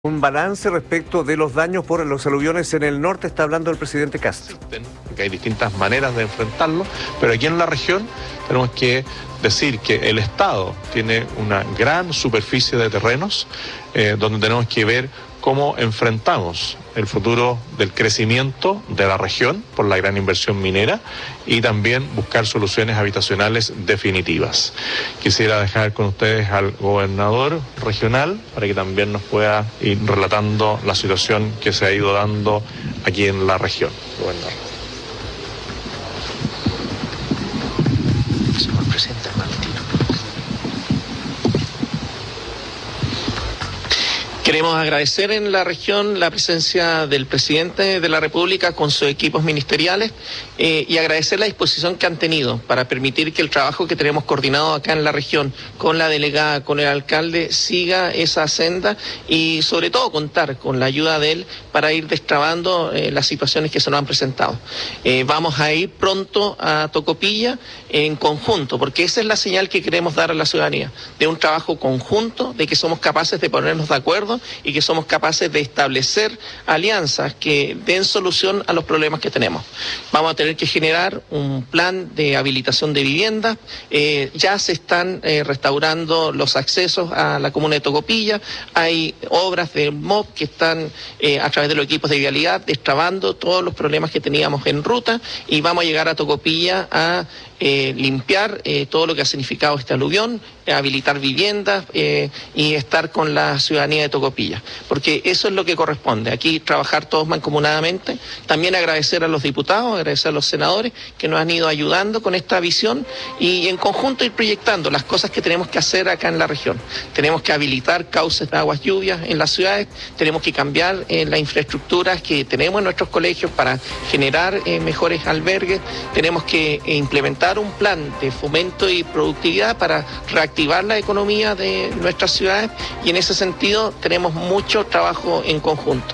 Un balance respecto de los daños por los aluviones en el norte, está hablando el presidente Castro. Que hay distintas maneras de enfrentarlo, pero aquí en la región tenemos que decir que el Estado tiene una gran superficie de terrenos donde tenemos que ver cómo enfrentamos el futuro del crecimiento de la región por la gran inversión minera y también buscar soluciones habitacionales definitivas. Quisiera dejar con ustedes al gobernador regional para que también nos pueda ir relatando la situación que se ha ido dando aquí en la región. Gobernador. Señor presidente Martino. Queremos agradecer en la región la presencia del presidente de la República con sus equipos ministeriales y agradecer la disposición que han tenido para permitir que el trabajo que tenemos coordinado acá en la región con la delegada, con el alcalde, siga esa senda y sobre todo contar con la ayuda de él para ir destrabando las situaciones que se nos han presentado. Vamos a ir pronto a Tocopilla en conjunto, porque esa es la señal que queremos dar a la ciudadanía, de un trabajo conjunto, de que somos capaces de ponernos de acuerdo y que somos capaces de establecer alianzas que den solución a los problemas que tenemos. Vamos a tener que generar un plan de habilitación de viviendas. Ya se están restaurando los accesos a la comuna de Tocopilla. Hay obras del MOP que están a través de los equipos de vialidad destrabando todos los problemas que teníamos en ruta y vamos a llegar a Tocopilla a limpiar todo lo que ha significado este aluvión, habilitar viviendas y estar con la ciudadanía de Tocopilla, porque eso es lo que corresponde, aquí trabajar todos mancomunadamente. También agradecer a los diputados, agradecer a los senadores que nos han ido ayudando con esta visión y en conjunto ir proyectando las cosas que tenemos que hacer acá en la región. Tenemos que habilitar cauces de aguas lluvias en las ciudades, tenemos que cambiar las infraestructuras que tenemos en nuestros colegios para generar mejores albergues, tenemos que implementar un plan de fomento y productividad para reactivar la economía de nuestras ciudades y en ese sentido tenemos mucho trabajo en conjunto.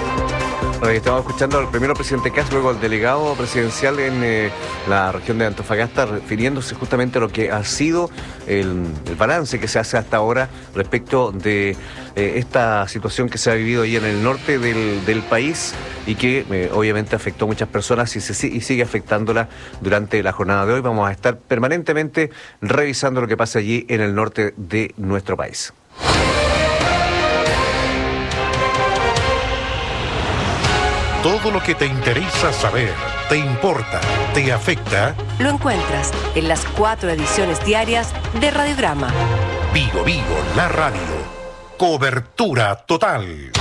Estamos escuchando al primero presidente Castro, luego al delegado presidencial en la región de Antofagasta, refiriéndose justamente a lo que ha sido el balance que se hace hasta ahora respecto de esta situación que se ha vivido ahí en el norte del país y que obviamente afectó a muchas personas y sigue afectándola durante la jornada de hoy. Vamos a estar permanentemente revisando lo que pasa allí en el norte de nuestro país. Todo lo que te interesa saber, te importa, te afecta, lo encuentras en las 4 ediciones diarias de Radiodrama. Vigo, la radio. Cobertura total.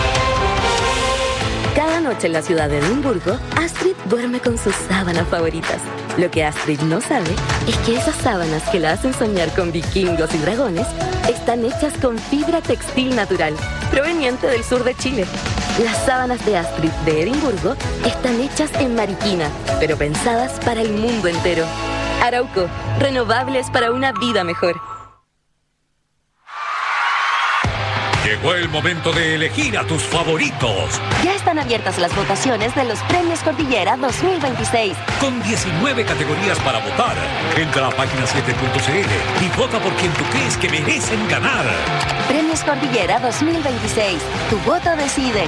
Cada noche en la ciudad de Edimburgo, Astrid duerme con sus sábanas favoritas. Lo que Astrid no sabe es que esas sábanas que la hacen soñar con vikingos y dragones están hechas con fibra textil natural, proveniente del sur de Chile. Las sábanas de Astrid de Edimburgo están hechas en Mariquina, pero pensadas para el mundo entero. Arauco, renovables para una vida mejor. Llegó el momento de elegir a tus favoritos. Ya están abiertas las votaciones de los Premios Cordillera 2026. Con 19 categorías para votar. Entra a página7.cl y vota por quien tú crees que merecen ganar. Premios Cordillera 2026. Tu voto decide.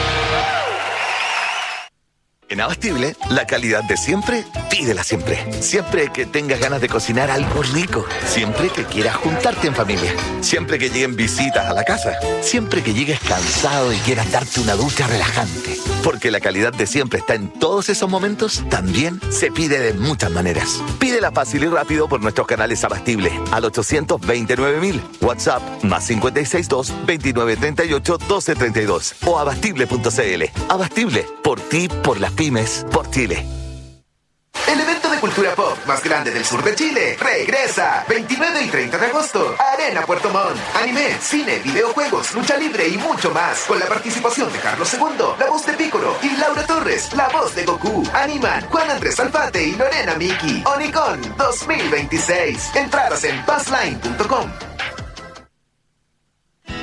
En Abastible, la calidad de siempre, pídela siempre. Siempre que tengas ganas de cocinar algo rico. Siempre que quieras juntarte en familia. Siempre que lleguen visitas a la casa. Siempre que llegues cansado y quieras darte una ducha relajante. Porque la calidad de siempre está en todos esos momentos, también se pide de muchas maneras. Pídela fácil y rápido por nuestros canales Abastible al 829.000. WhatsApp +562 2938 1232 o abastible.cl. Abastible, por ti, por las pymes, por Chile. El evento de cultura pop más grande del sur de Chile regresa 29 y 30 de agosto. Arena Puerto Montt. Anime, cine, videojuegos, lucha libre y mucho más. Con la participación de Carlos II, la voz de Piccolo, y Laura Torres, la voz de Goku. Animan Juan Andrés Alfate y Lorena Miki. Onicon 2026. Entradas en buzzline.com.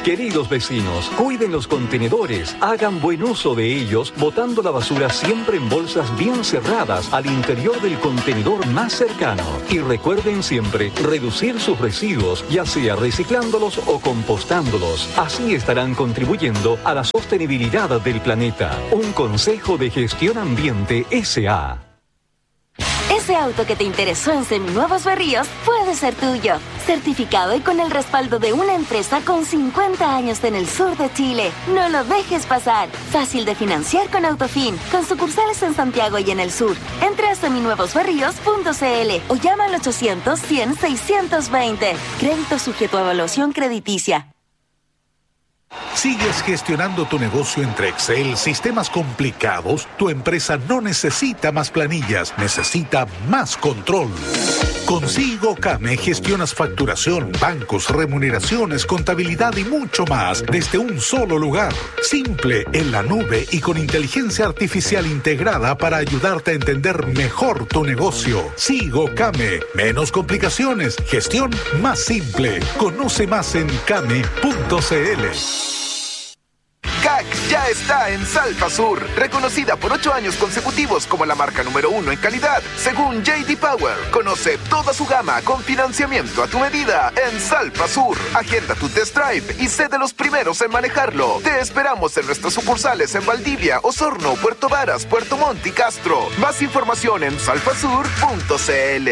Queridos vecinos, cuiden los contenedores, hagan buen uso de ellos, botando la basura siempre en bolsas bien cerradas al interior del contenedor más cercano. Y recuerden siempre reducir sus residuos, ya sea reciclándolos o compostándolos. Así estarán contribuyendo a la sostenibilidad del planeta. Un consejo de Gestión Ambiente S.A. Ese auto que te interesó en Seminuevos Berríos puede ser tuyo. Certificado y con el respaldo de una empresa con 50 años en el sur de Chile. No lo dejes pasar. Fácil de financiar con Autofin, con sucursales en Santiago y en el sur. Entra a seminuevosberríos.cl o llama al 800-100-620. Crédito sujeto a evaluación crediticia. ¿Sigues gestionando tu negocio entre Excel, sistemas complicados? Tu empresa no necesita más planillas, necesita más control. Con SIGOCAME gestionas facturación, bancos, remuneraciones, contabilidad y mucho más desde un solo lugar. Simple, en la nube y con inteligencia artificial integrada para ayudarte a entender mejor tu negocio. SIGOCAME. Menos complicaciones, gestión más simple. Conoce más en came.cl. CAC ya está en Salfa Sur, reconocida por 8 años consecutivos como la marca número 1 en calidad, según J.D. Power. Conoce toda su gama con financiamiento a tu medida en Salfa Sur. Agenda tu test drive y sé de los primeros en manejarlo. Te esperamos en nuestras sucursales en Valdivia, Osorno, Puerto Varas, Puerto Montt y Castro. Más información en salfasur.cl.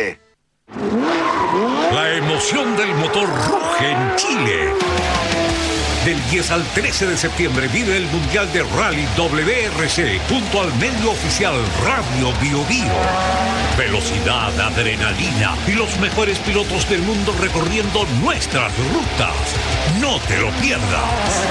La emoción del motor ruge en Chile. Del 10 al 13 de septiembre vive el Mundial de Rally WRC junto al medio oficial Radio Bio Bio. Velocidad, adrenalina y los mejores pilotos del mundo recorriendo nuestras rutas. No te lo pierdas.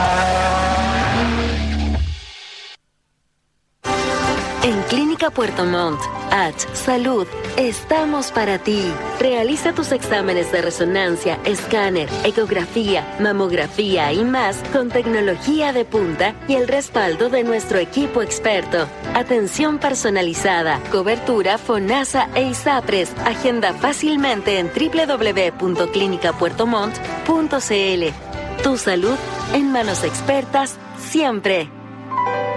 En Clínica Puerto Montt, Salud, estamos para ti. Realiza tus exámenes de resonancia, escáner, ecografía, mamografía y más con tecnología de punta y el respaldo de nuestro equipo experto. Atención personalizada, cobertura FONASA e ISAPRES. Agenda fácilmente en www.clinicapuertomont.cl. Tu salud en manos expertas siempre.